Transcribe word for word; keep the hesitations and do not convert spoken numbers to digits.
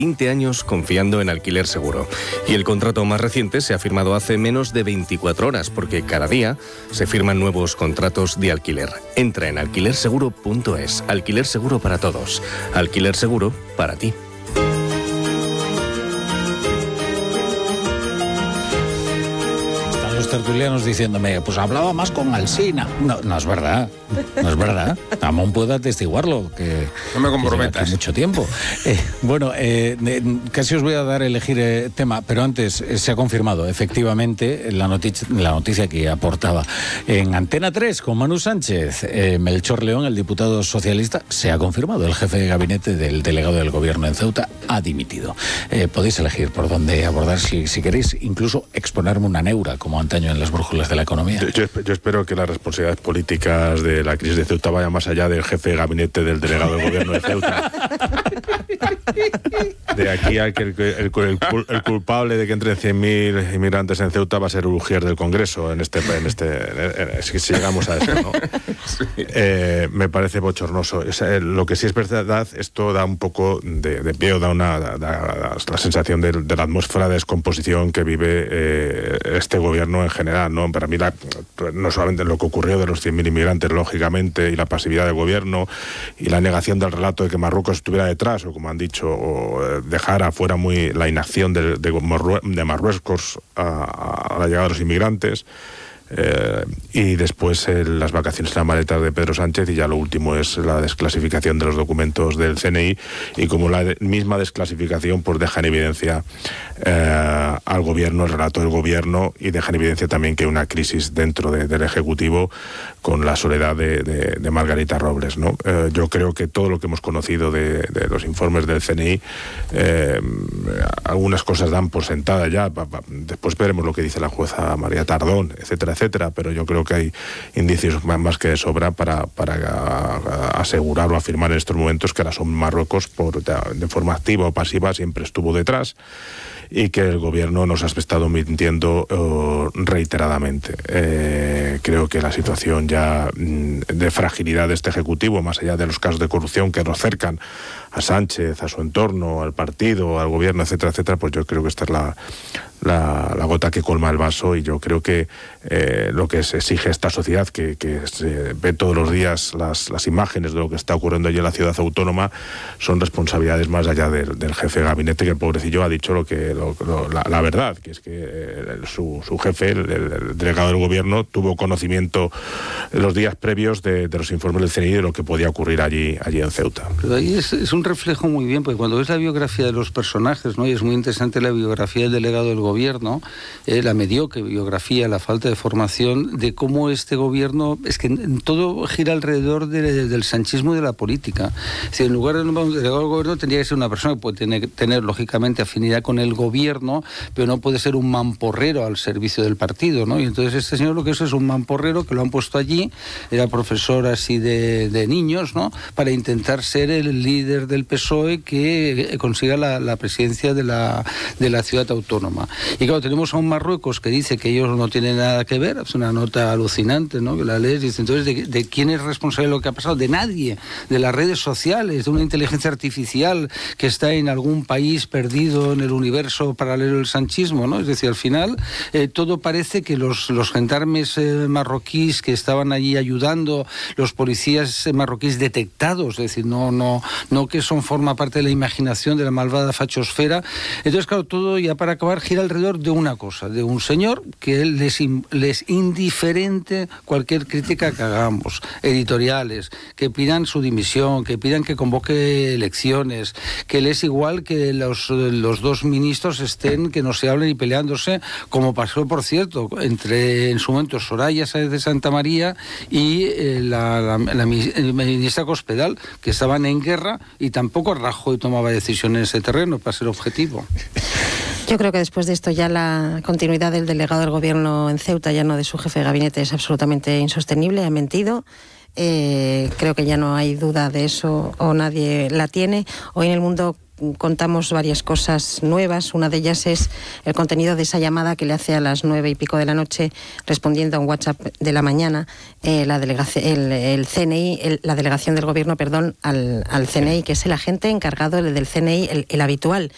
veinte años confiando en Alquiler Seguro. Y el contrato más reciente se ha firmado hace menos de veinticuatro horas, porque cada día se firman nuevos contratos de alquiler. Entra en alquiler seguro punto es. Alquiler Seguro para todos. Alquiler Seguro para ti. Los tertulianos diciéndome, pues hablaba más con Alsina. No, no es verdad, no es verdad. Ramón puede atestiguarlo, que no me comprometas. Que mucho tiempo. Eh, bueno, eh, casi os voy a dar a elegir eh, tema, pero antes eh, se ha confirmado efectivamente la noticia, la noticia que aportaba en Antena tres con Manu Sánchez. Eh, Melchor León, el diputado socialista, se ha confirmado. El jefe de gabinete del delegado del gobierno en Ceuta ha dimitido. Eh, podéis elegir por dónde abordar, si, si queréis, incluso exponerme una neura, como antaño en las brújulas de la economía. Yo, yo espero que las responsabilidades políticas de la crisis de Ceuta vayan más allá del jefe de gabinete del delegado del gobierno de Ceuta. De aquí a que el, el, el, el culpable de que entren cien mil inmigrantes en Ceuta va a ser Ujier del Congreso, en este, en este, en, en, si, si llegamos a eso, ¿no? Sí. Eh, me parece bochornoso. Es, eh, lo que sí es verdad, esto da un poco de, de pie, o da una da, da, la sensación de, de la atmósfera de descomposición que vive eh, este gobierno en general, ¿no? Para mí, la, no solamente lo que ocurrió de los cien mil inmigrantes, lógicamente, y la pasividad del gobierno, y la negación del relato de que Marruecos estuviera detrás, o como han dicho, o eh, dejar afuera muy la inacción de, de, de Marruecos a, a la llegada de los inmigrantes. Eh, y después eh, las vacaciones en la maleta de Pedro Sánchez, y ya lo último es la desclasificación de los documentos del C N I, y como la de, misma desclasificación pues deja en evidencia eh, al gobierno, el relato del gobierno, y deja en evidencia también que hay una crisis dentro de, del Ejecutivo, con la soledad de, de, de Margarita Robles, ¿no? Eh, yo creo que todo lo que hemos conocido de, de los informes del C N I, eh, algunas cosas dan por sentada ya, pa, pa, después veremos lo que dice la jueza María Tardón, etcétera, etcétera, pero yo creo que hay indicios más que de sobra para, para asegurar o afirmar en estos momentos que la son Marruecos, por, de, de forma activa o pasiva, siempre estuvo detrás, y que el gobierno nos ha estado mintiendo uh, reiteradamente. Eh, creo que la situación ya mm, de fragilidad de este Ejecutivo, más allá de los casos de corrupción que nos cercan a Sánchez, a su entorno, al partido, al gobierno, etcétera, etcétera, pues yo creo que esta es la, la, la gota que colma el vaso, y yo creo que eh, lo que se exige esta sociedad, que, que se ve todos los días las, las imágenes de lo que está ocurriendo allí en la ciudad autónoma, son responsabilidades más allá del, del jefe de gabinete, que el pobrecillo ha dicho lo que lo, lo, la, la verdad, que es que eh, su, su jefe, el, el delegado del gobierno, tuvo conocimiento los días previos de, de los informes del C N I de lo que podía ocurrir allí, allí en Ceuta. Pero ahí es, es un reflejo muy bien, porque cuando ves la biografía de los personajes, ¿no? Y es muy interesante la biografía del delegado del gobierno, eh, la mediocre biografía, la falta de formación, de cómo este gobierno, es que todo gira alrededor de, de, del sanchismo y de la política. Es decir, en lugar de un delegado del gobierno tendría que ser una persona que puede tener, tener lógicamente afinidad con el gobierno, pero no puede ser un mamporrero al servicio del partido, ¿no? Y entonces este señor lo que es es un mamporrero que lo han puesto allí, era profesor así de, de niños, ¿no? Para intentar ser el líder del P S O E que consiga la, la presidencia de la, de la ciudad autónoma. Y claro, tenemos a un Marruecos que dice que ellos no tienen nada que ver, es una nota alucinante, ¿no? Que la lees y dice, entonces, ¿de, de quién es responsable de lo que ha pasado? De nadie, de las redes sociales, de una inteligencia artificial que está en algún país perdido en el universo paralelo del sanchismo, ¿no? Es decir, al final, eh, todo parece que los, los gendarmes eh, marroquíes que estaban allí ayudando, los policías eh, marroquíes detectados, es decir, no, no, no que son forma parte de la imaginación de la malvada fachosfera. Entonces, claro, todo, ya para acabar, gira alrededor de una cosa, de un señor que les, les indiferente cualquier crítica que hagamos, editoriales, que pidan su dimisión, que pidan que convoque elecciones, que les igual que los, los dos ministros estén, que no se hablen y peleándose, como pasó, por cierto, entre, en su momento, Soraya Sáez de Santamaría y eh, la, la, la ministra Cospedal, que estaban en guerra, y tampoco Rajoy tomaba decisiones en ese terreno para ser objetivo. Yo creo que después de esto ya la continuidad del delegado del gobierno en Ceuta, ya no de su jefe de gabinete, es absolutamente insostenible, ha mentido. Eh, creo que ya no hay duda de eso, o nadie la tiene. Hoy en El Mundo contamos varias cosas nuevas. Una de ellas es el contenido de esa llamada que le hace a las nueve y pico de la noche, respondiendo a un WhatsApp de la mañana, eh, la delegación, el, el C N I, el, la delegación del gobierno, perdón, al, al C N I, que es el agente encargado del C N I, el, el habitual,